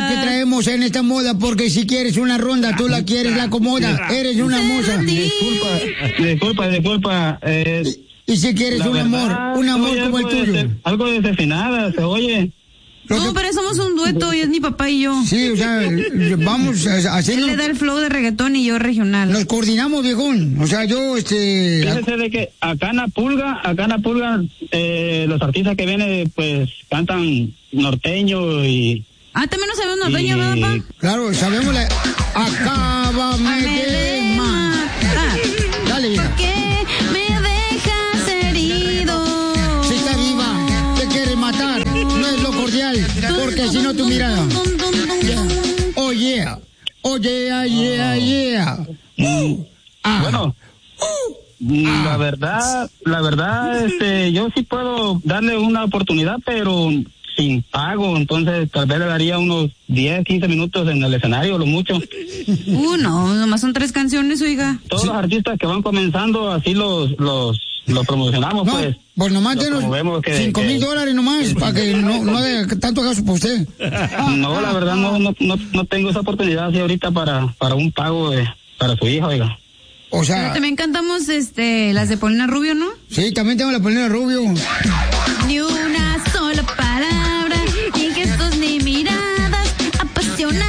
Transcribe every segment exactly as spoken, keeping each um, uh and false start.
que traemos en esta moda, porque si quieres una ronda, tú la quieres, la acomoda, eres una moza. Disculpa, disculpa, disculpa. Eh, y, y si quieres un verdad, amor, un amor como el tuyo. De, algo desafinada, se oye. No, que... pero somos un dueto, y es mi papá y yo. Sí, o sea, vamos a hacer. Él le da el flow de reggaetón y yo regional. Nos coordinamos, viejón. O sea, yo, este. Fíjese de que acá en la Pulga, acá en la Pulga, eh, los artistas que vienen, pues, cantan norteño y. Ah, también no sabemos norteño, ¿verdad, papá? Claro, sabemos la. Acábame de matar. Dale, vieja. ¿Por qué me dejas herido? Si está viva, te quiere matar. No es lo cordial, porque si no tu mirada. Yeah. Oh yeah, oh yeah, yeah, yeah. Uh, ah. Bueno, uh, ah. la verdad, la verdad, este, yo sí puedo darle una oportunidad, pero sin pago, entonces tal vez le daría unos diez, quince minutos en el escenario, lo mucho. Uh, no, nomás son tres canciones, oiga. Todos sí. Los artistas que van comenzando, así los, los, los promocionamos, no, pues. Pues nomás denos cinco mil dólares nomás, para que no, no dé tanto gasto para usted. No, la verdad no, no, no, no tengo esa oportunidad así ahorita para, para un pago de, para su hija, oiga. O sea. Pero también cantamos, este, las de Paulina Rubio, ¿no? Sí, también tengo la Paulina Rubio. Ni una sola palabra, ni gestos ni miradas apasionadas.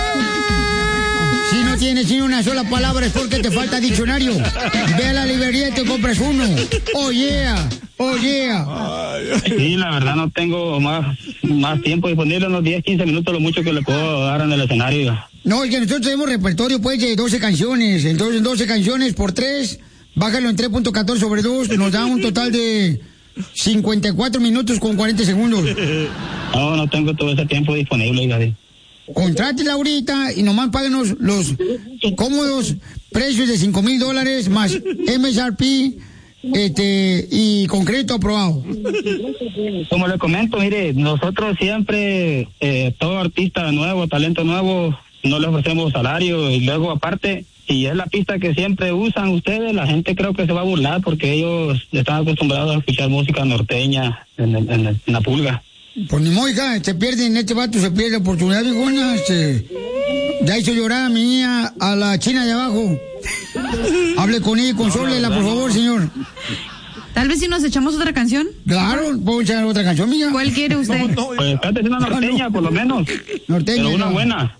Si no tienes ni una sola palabra es porque te falta diccionario. Ve a la librería y te compras uno. Oh yeah, oh yeah. Sí, la verdad no tengo más, más tiempo disponible, unos diez, quince minutos, lo mucho que le puedo dar en el escenario. No, es que nosotros tenemos repertorio pues de doce canciones, entonces doce canciones por tres, bájalo en tres punto catorce sobre dos, nos da un total de cincuenta y cuatro minutos con cuarenta segundos. No, no tengo todo ese tiempo disponible, Gary. Contrátela ahorita y nomás páguenos los cómodos precios de cinco mil dólares más M S R P este y concreto aprobado. Como le comento, mire, nosotros siempre, eh, todo artista nuevo, talento nuevo, no le ofrecemos salario y luego aparte, si es la pista que siempre usan ustedes, la gente creo que se va a burlar porque ellos están acostumbrados a escuchar música norteña en, en, en, en la Pulga. Pues ni moja, se pierde en este vato, se pierde la oportunidad, viejona, este, ya hizo llorar a mi niña, a la china de abajo. Hable con ella, consólela, por favor, señor. Tal vez si nos echamos otra canción. Claro, puedo echar otra canción, mía. ¿Cuál quiere usted? Pues cántese una norteña, por lo menos. Norteña. Pero una no. buena.